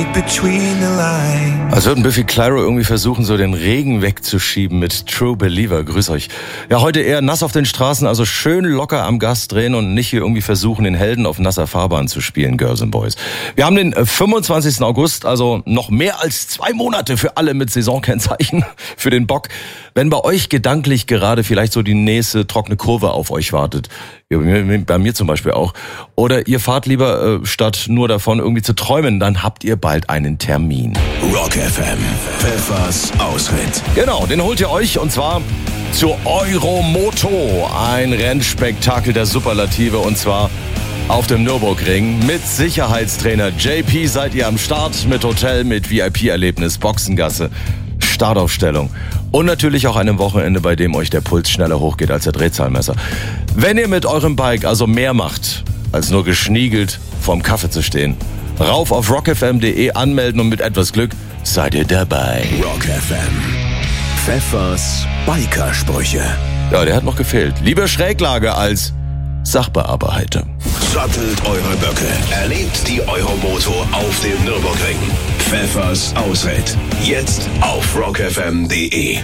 Als würden Biffy Clyro irgendwie versuchen, so den Regen wegzuschieben mit True Believer. Grüß euch. Ja, heute eher nass auf den Straßen, also schön locker am Gas drehen und nicht hier irgendwie versuchen, den Helden auf nasser Fahrbahn zu spielen, Girls and Boys. Wir haben den 25. August, also noch mehr als 2 Monate für alle mit Saisonkennzeichen für den Bock. Wenn bei euch gedanklich gerade vielleicht so die nächste trockene Kurve auf euch wartet, bei mir zum Beispiel auch, oder ihr fahrt lieber, statt nur davon irgendwie zu träumen, dann habt ihr bald einen Termin. Rock FM, Pfeffers Ausritt. Genau, den holt ihr euch und zwar zur Euromoto, ein Rennspektakel der Superlative und zwar auf dem Nürburgring mit Sicherheitstrainer JP seid ihr am Start, mit Hotel, mit VIP-Erlebnis, Boxengasse, Startaufstellung und natürlich auch einem Wochenende, bei dem euch der Puls schneller hochgeht als der Drehzahlmesser. Wenn ihr mit eurem Bike also mehr macht, als nur geschniegelt vorm Kaffee zu stehen, rauf auf rockfm.de anmelden und mit etwas Glück seid ihr dabei. Rock FM, Pfeffers Bikersprüche. Ja, der hat noch gefehlt. Lieber Schräglage als Sachbearbeiter. Sattelt eure Böcke. Erlebt die Euromoto auf dem Nürburgring. Pfeffers Ausritt. Jetzt auf rockfm.de.